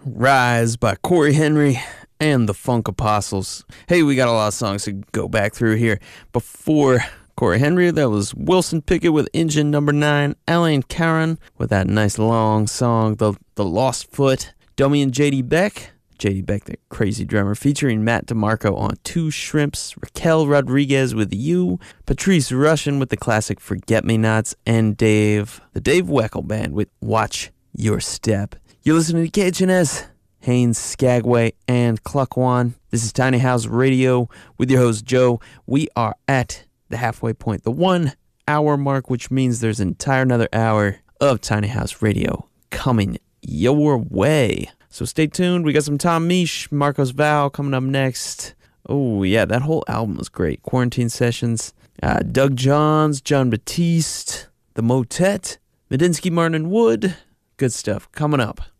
Rise by Corey Henry and the Funk Apostles. Hey, we got a lot of songs to go back through here. Before Corey Henry, that was Wilson Pickett with Engine Number 9, Alain Caron with that nice long song, The Lost Foot, Domi and J.D. Beck, the crazy drummer, featuring Matt DeMarco on Two Shrimps, Raquel Rodriguez with You, Patrice Rushen with the classic Forget Me Nots, and the Dave Weckl Band with Watch Your Step. You're listening to KHNS, Haynes, Skagway, and Cluckwan. This is Tiny House Radio with your host, Joe. We are at the halfway point, the 1 hour mark, which means there's an entire another hour of Tiny House Radio coming your way. So stay tuned. We got some Tom Misch, Marcos Val coming up next. Oh, yeah, that whole album was great. Quarantine Sessions, Doug Johns, John Batiste, The Motet, Medinsky, Martin and Wood. Good stuff coming up.